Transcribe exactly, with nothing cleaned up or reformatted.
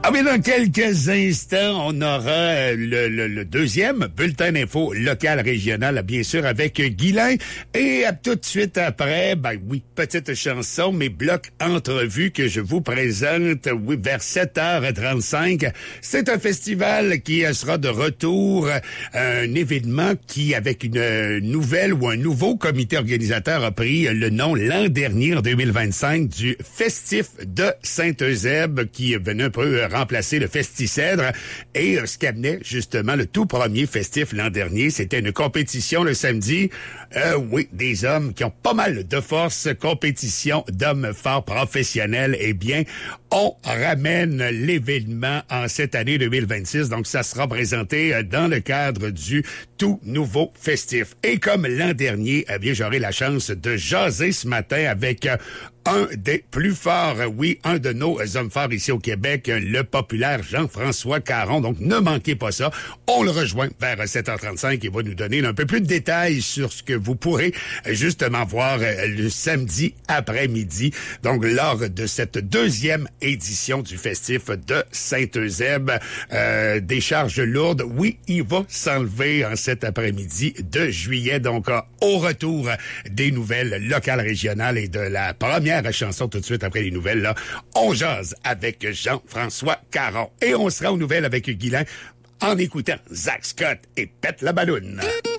Ah oui, dans quelques instants, on aura le, le, le deuxième bulletin d'info local régional, bien sûr, avec Guylain. Et tout de suite après, ben oui, petite chanson, mais bloc entrevue que je vous présente, oui, vers sept heures trente-cinq. C'est un festival qui sera de retour, un événement qui, avec une nouvelle ou un nouveau comité organisateur, a pris le nom l'an dernier, en deux mille vingt-cinq, du Festif de Saint-Eusèbe, qui venait un peu remplacer le Festicèdre. Et euh, ce qu'amenait justement le tout premier festif l'an dernier, c'était une compétition le samedi. Euh, oui, des hommes qui ont pas mal de force, compétition d'hommes forts professionnels. Eh bien, on ramène l'événement en cette année deux mille vingt-six. Donc, ça sera présenté dans le cadre du tout nouveau festif. Et comme l'an dernier, eh bien, j'aurai la chance de jaser ce matin avec euh, un des plus forts, oui, un de nos hommes forts ici au Québec, le populaire Jean-François Caron. Donc, ne manquez pas ça. On le rejoint vers sept heures trente-cinq et va nous donner un peu plus de détails sur ce que vous pourrez justement voir le samedi après-midi. Donc, lors de cette deuxième édition du festif de Saint-Eusèbe, euh, des charges lourdes. Oui, il va s'enlever en cet après-midi de juillet. Donc, euh, au retour des nouvelles locales régionales et de la première chanson tout de suite après les nouvelles, là, on jase avec Jean-François Caron. Et on sera aux nouvelles avec Guylain en écoutant Zach Scott et Pète la balloune.